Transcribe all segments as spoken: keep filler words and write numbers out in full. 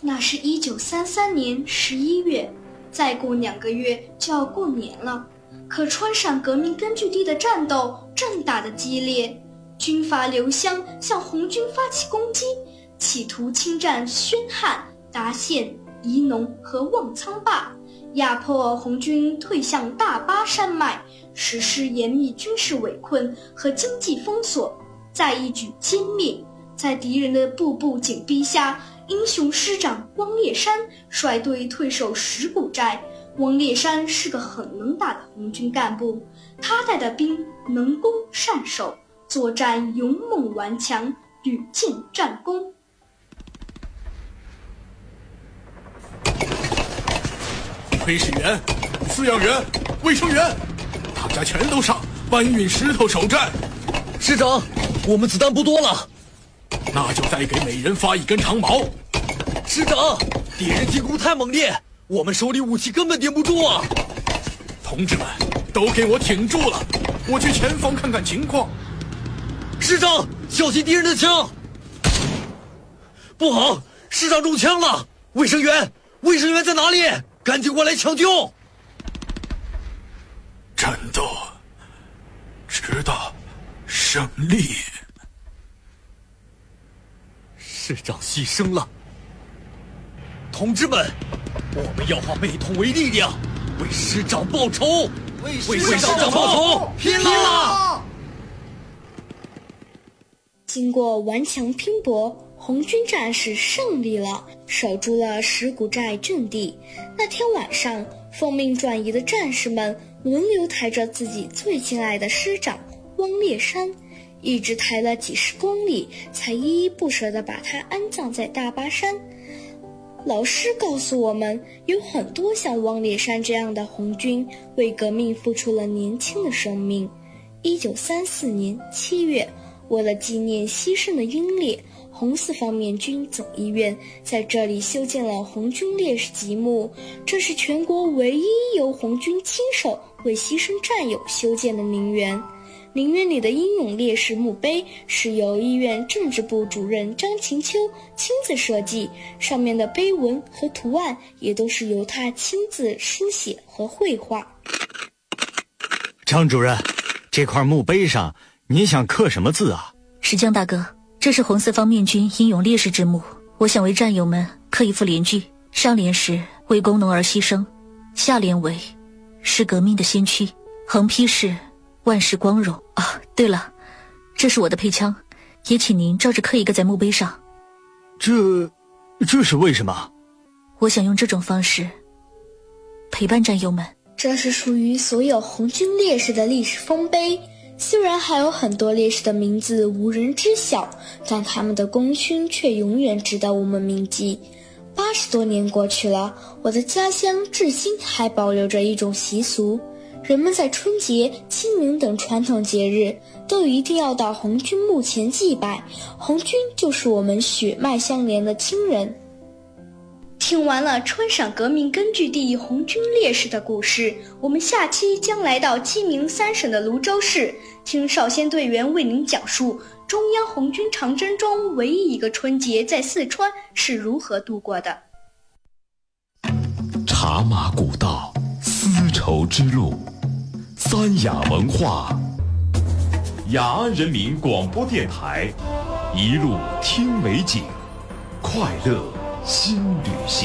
那是一九三三年十一月，再过两个月就要过年了。可川陕革命根据地的战斗正打得激烈，军阀刘湘向红军发起攻击，企图侵占宣汉、达县、宜农和望苍坝，压迫红军退向大巴山脉，实施严密军事围困和经济封锁，再一举歼灭。在敌人的步步紧逼下，英雄师长汪烈山率队退守石鼓寨。汪烈山是个很能打的红军干部，他带的兵能攻善守，作战勇猛顽强，屡建战功。 炊事员、饲养员、卫生员，大家全都上，搬运石头守寨。 师长，我们子弹不多了。 那就再给每人发一根长矛。 师长，敌人进攻太猛烈，我们手里武器根本顶不住啊！ 同志们，都给我挺住了，我去前方看看情况。 师长，小心敌人的枪！不好，师长中枪了！卫生员，卫生员在哪里？赶紧过来抢救！ 战斗直到胜利。 师长牺牲了，同志们，我们要化悲痛为力量，为师长报仇！为师长报仇！拼了！ 经过顽强拼搏，红军战士胜利了，守住了石鼓寨阵地。那天晚上，奉命转移的战士们轮流抬着自己最敬爱的师长汪烈山，一直抬了几十公里，才依依不舍地把他安葬在大巴山。老师告诉我们，有很多像汪烈山这样的红军为革命付出了年轻的生命。一九三四年七月，为了纪念牺牲的英烈，红四方面军总医院在这里修建了红军烈士级墓，这是全国唯一由红军亲手为牺牲战友修建的陵园。陵园里的英勇烈士墓碑是由医院政治部主任张琴秋亲自设计，上面的碑文和图案也都是由他亲自书写和绘画。 张主任，这块墓碑上您想刻什么字啊？ 石江大哥，这是红四方面军英勇烈士之墓，我想为战友们刻一副联句，上联是为工农而牺牲，下联为是革命的先驱，横批是万世光荣啊！对了，这是我的配枪，也请您照着刻一个在墓碑上。 这这是为什么？ 我想用这种方式陪伴战友们。 这是属于所有红军烈士的历史丰碑，虽然还有很多烈士的名字无人知晓，但他们的功勋却永远值得我们铭记。八十多年过去了，我的家乡至今还保留着一种习俗，人们在春节、清明等传统节日都一定要到红军墓前祭拜，红军就是我们血脉相连的亲人。听完了川陕革命根据地红军烈士的故事，我们下期将来到鸡鸣三省的泸州市，听少先队员为您讲述中央红军长征中唯一一个春节在四川是如何度过的。 茶马古道，丝绸之路，三雅文化，雅安人民广播电台，一路听美景，快乐新旅行。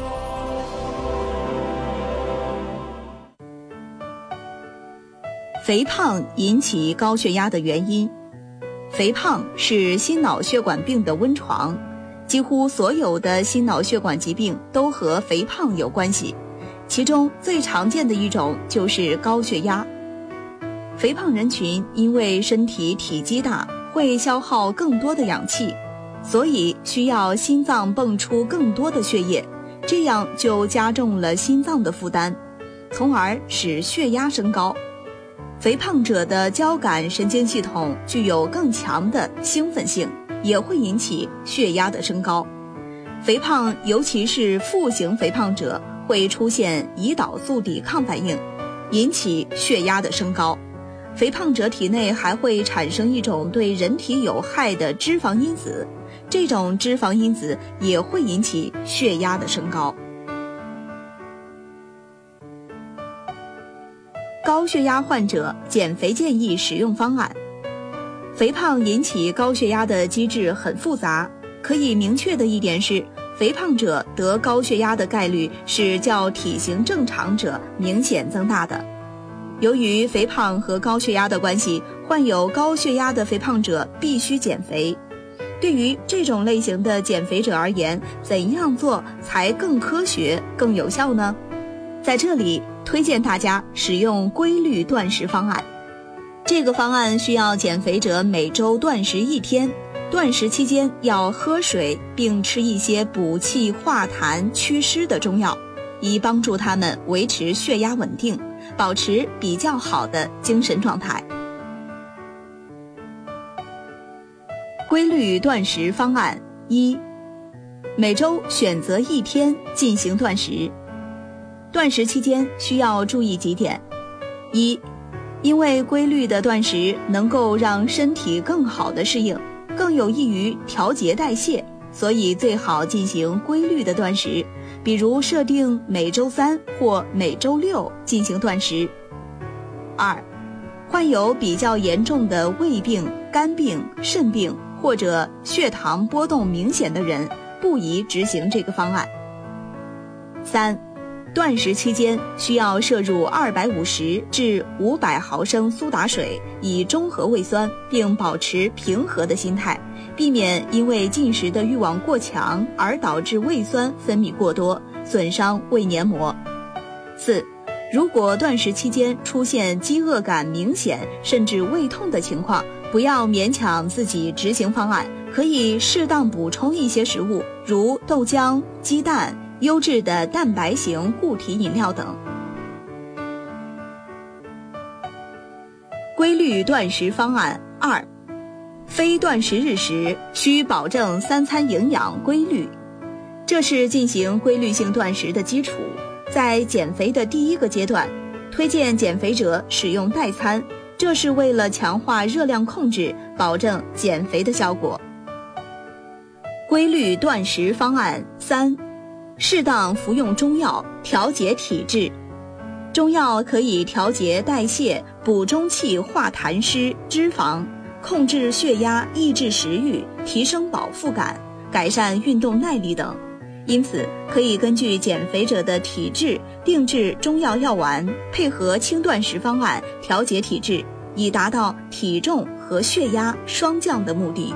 肥胖引起高血压的原因。肥胖是心脑血管病的温床，几乎所有的心脑血管疾病都和肥胖有关系，其中最常见的一种就是高血压。肥胖人群因为身体体积大，会消耗更多的氧气，所以需要心脏泵出更多的血液，这样就加重了心脏的负担，从而使血压升高。肥胖者的交感神经系统具有更强的兴奋性，也会引起血压的升高。肥胖，尤其是腹型肥胖者，会出现胰岛素抵抗反应，引起血压的升高。肥胖者体内还会产生一种对人体有害的脂肪因子， 这种脂肪因子也会引起血压的升高。高血压患者减肥建议使用方案。肥胖引起高血压的机制很复杂，可以明确的一点是，肥胖者得高血压的概率是较体型正常者明显增大的。由于肥胖和高血压的关系，患有高血压的肥胖者必须减肥。对于这种类型的减肥者而言，怎样做才更科学、更有效呢？在这里推荐大家使用规律断食方案。这个方案需要减肥者每周断食一天，断食期间要喝水，并吃一些补气化痰祛湿的中药，以帮助他们维持血压稳定，保持比较好的精神状态。规律断食方案一，每周选择一天进行断食。断食期间需要注意几点：一，因为规律的断食能够让身体更好的适应，更有益于调节代谢，所以最好进行规律的断食，比如设定每周三或每周六进行断食。二，患有比较严重的胃病、肝病、肾病或者血糖波动明显的人，不宜执行这个方案。三，断食期间需要摄入二百五十至五百毫升苏打水，以中和胃酸，并保持平和的心态，避免因为进食的欲望过强而导致胃酸分泌过多，损伤胃黏膜。四，如果断食期间出现饥饿感明显甚至胃痛的情况，不要勉强自己执行方案，可以适当补充一些食物，如豆浆、鸡蛋、优质的蛋白型固体饮料等。规律断食方案二，非断食日时需保证三餐营养规律，这是进行规律性断食的基础。在减肥的第一个阶段，推荐减肥者使用代餐，这是为了强化热量控制，保证减肥的效果。规律断食方案三，适当服用中药调节体质。中药可以调节代谢，补中气化痰湿、脂肪，控制血压，抑制食欲，提升饱腹感，改善运动耐力等。因此，可以根据减肥者的体质定制中药药丸，配合轻断食方案调节体质，以达到体重和血压双降的目的。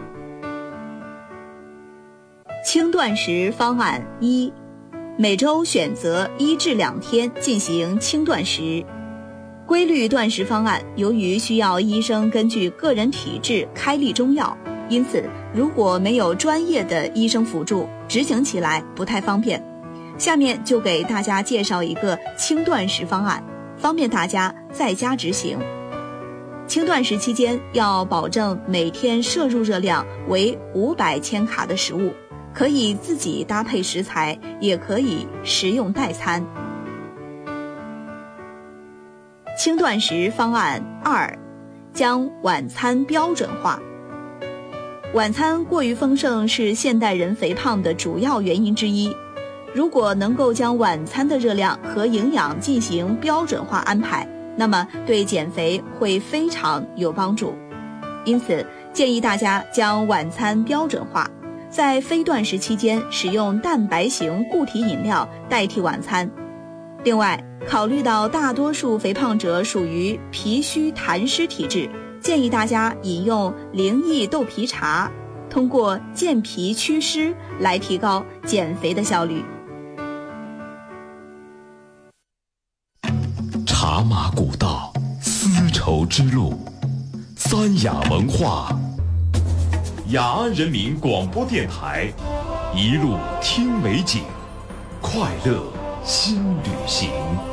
轻断食方案一，每周选择一至两天进行轻断食。规律断食方案由于需要医生根据个人体质开立中药，因此如果没有专业的医生辅助，执行起来不太方便。下面就给大家介绍一个轻断食方案，方便大家在家执行。轻断食期间要保证每天摄入热量为五百千卡的食物，可以自己搭配食材，也可以食用代餐。轻断食方案二，将晚餐标准化。晚餐过于丰盛是现代人肥胖的主要原因之一。如果能够将晚餐的热量和营养进行标准化安排，那么对减肥会非常有帮助。因此，建议大家将晚餐标准化，在非断食期间使用蛋白型固体饮料代替晚餐。另外，考虑到大多数肥胖者属于脾虚痰湿体质，建议大家饮用灵益豆皮茶，通过健脾祛湿来提高减肥的效率。 茶马古道，丝绸之路，三雅文化，雅安人民广播电台，一路听美景，快乐新旅行。